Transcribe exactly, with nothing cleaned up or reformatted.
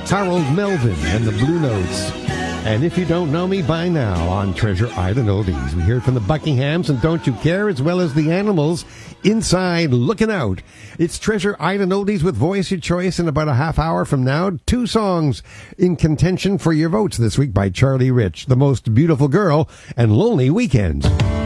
Harold Melvin and the Blue Notes. And If You Don't Know Me By Now on Treasure Island Oldies. We hear it from the Buckinghams and Don't You Care, as well as the Animals, Inside Looking Out. It's Treasure Island Oldies with Voice Your Choice in about a half hour from now. Two songs in contention for your votes this week by Charlie Rich, The Most Beautiful Girl and Lonely Weekends.